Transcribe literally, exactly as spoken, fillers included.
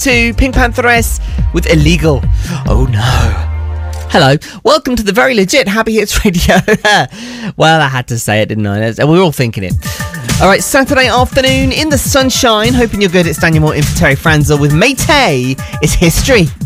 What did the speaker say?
to Pink Pantheress with Illegal. Oh no. Hello, welcome to the very legit Happy Hits Radio. Well, I had to say it, didn't I? We were all thinking it. All right, Saturday afternoon in the sunshine. Hoping you're good. It's Daniel Morton for Terry Franzel with Maytay. It's history.